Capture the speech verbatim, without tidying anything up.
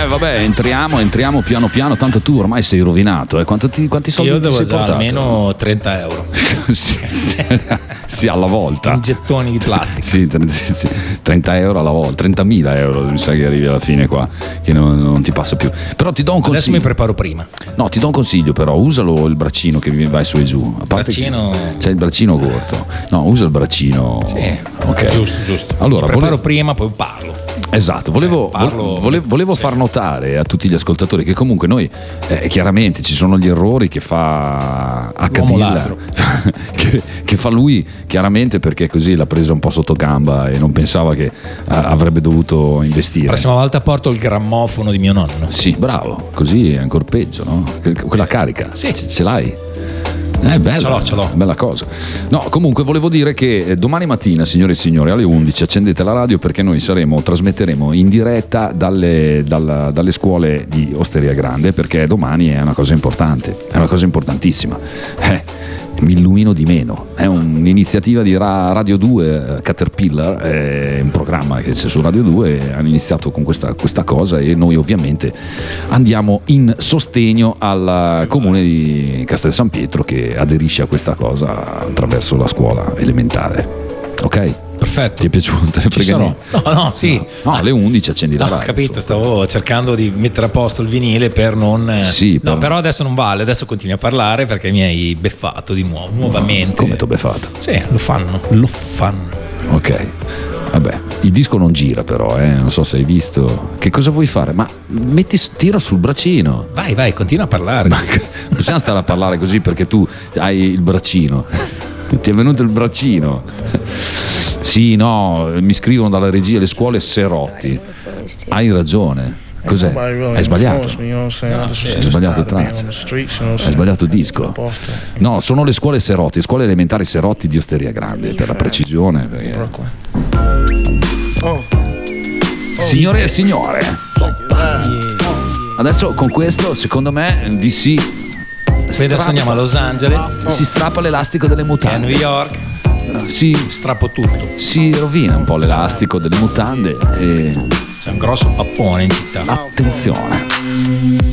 Eh vabbè, entriamo, entriamo piano piano, tanto tu ormai sei rovinato, eh. Quanto ti, quanti soldi Io ti devo sei già portato? almeno trenta euro. sì, sì, sì, alla volta. In gettoni di plastica. Sì, trenta euro alla volta, trentamila euro mi sa che arrivi alla fine qua, che non, non ti passa più. Però ti do un consiglio. Adesso mi preparo prima. No, ti do un consiglio però, usalo il braccino che vai su e giù. A parte braccino... che c'è il braccino corto. No, usa il braccino. Sì, ok. Giusto, giusto. Allora, mi preparo volevo... prima, poi parlo. Esatto, volevo, cioè, parlo... volevo, volevo sì. far notare a tutti gli ascoltatori che comunque noi, eh, chiaramente ci sono gli errori che fa H D L, che, che fa lui chiaramente perché così l'ha presa un po' sotto gamba e non pensava che eh, avrebbe dovuto investire. La prossima volta porto il grammofono di mio nonno. Sì, bravo, così è ancora peggio, no? Quella carica, sì. ce, ce l'hai? È bella, ce l'ho, ce l'ho. Bella cosa. No, comunque volevo dire che domani mattina, signore e signori, alle undici accendete la radio perché noi saremo, trasmetteremo in diretta dalle, dalla, dalle scuole di Osteria Grande, perché domani è una cosa importante, è una cosa importantissima. Eh, mi illumino di meno. È un'iniziativa di Radio due, Caterpillar, è un programma che c'è su Radio due, hanno iniziato con questa, questa cosa e noi ovviamente andiamo in sostegno al comune di Castel San Pietro che aderisce a questa cosa attraverso la scuola elementare. Ok? Perfetto. Ti è piaciuto? Ci sarò. No, no, sì. No, no, alle undici accendi la no, radio. Ho capito, stavo cercando di mettere a posto il vinile per non... Sì, no, però adesso non vale, adesso continui a parlare perché mi hai beffato di nuovo, nuovamente. Come ti ho beffato? Sì, lo fanno, lo fanno. Ok. Vabbè, il disco non gira però, eh? Non so se hai visto. Che cosa vuoi fare? Ma metti, tira sul braccino. Vai, vai, continua a parlare. Ma non possiamo stare a parlare così perché tu hai il braccino. Ti è venuto il braccino. Sì, no, mi scrivono dalla regia le scuole Serotti. Hai ragione. Cos'è? Hai sbagliato? No, hai sbagliato il traccia. Hai sbagliato il disco. No, sono le scuole Serotti, scuole elementari Serotti di Osteria Grande, per la precisione. Perché... Signore e signore, adesso con questo, secondo me, D C Poi adesso andiamo a Los Angeles. Si strappa l'elastico delle mutande. E a New York. Si strappo tutto. Si rovina un po' l'elastico delle mutande e c'è un grosso pappone in città. Attenzione.